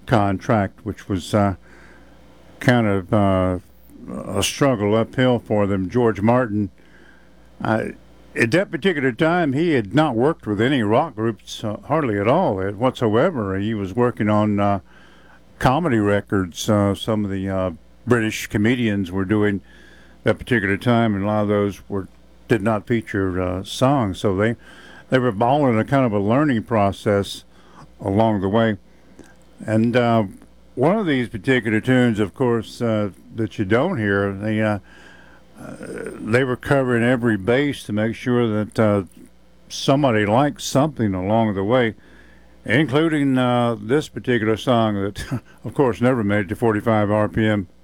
contract, which was kind of a struggle uphill for them. George Martin, at that particular time, he had not worked with any rock groups hardly at all whatsoever. He was working on comedy records. Some of the British comedians were doing that particular time, and a lot of those did not feature songs. So they were all in a kind of a learning process along the way. And one of these particular tunes, of course, that you don't hear, they were covering every base to make sure that somebody liked something along the way, including this particular song that, of course, never made it to 45 RPM.